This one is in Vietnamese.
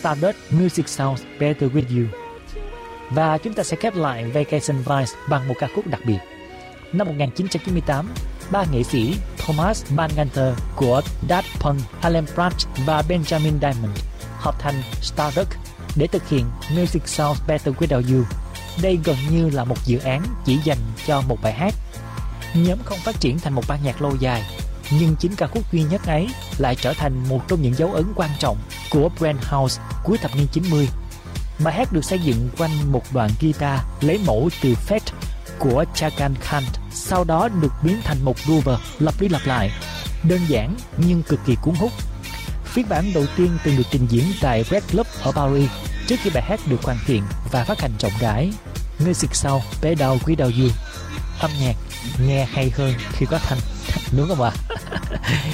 Stardust Music Sounds Better With You. Và chúng ta sẽ khép lại Vacation Vibes bằng một ca khúc đặc biệt. Năm 1998, ba nghệ sĩ Thomas Bangalter của Daft Punk, Alan Pratt và Benjamin Diamond hợp thành Stardust để thực hiện Music Sounds Better Without You. Đây gần như là một dự án chỉ dành cho một bài hát. Nhóm không phát triển thành một ban nhạc lâu dài, nhưng chính ca khúc duy nhất ấy lại trở thành một trong những dấu ấn quan trọng của Brand House cuối thập niên 90. Bài hát được xây dựng quanh một đoạn guitar lấy mẫu từ Fate của Chaka Khan, sau đó được biến thành một groove lặp đi lặp lại, đơn giản nhưng cực kỳ cuốn hút. Phiên bản đầu tiên từng được trình diễn tại Red Club ở Paris trước khi bài hát được hoàn thiện và phát hành rộng rãi. Music Sounds Better Without You. Âm nhạc nghe hay hơn khi có thanh, đúng không ạ?